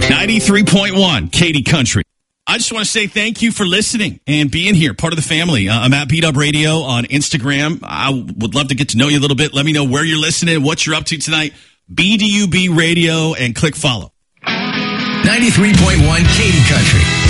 93.1 Katy Country. I just want to say thank you for listening and being here, part of the family. I'm at Beat Up Radio on Instagram. I would love to get to know you a little bit. Let me know where you're listening, what you're up to tonight. BDUB Radio, and click follow. 93.1 Katy Country.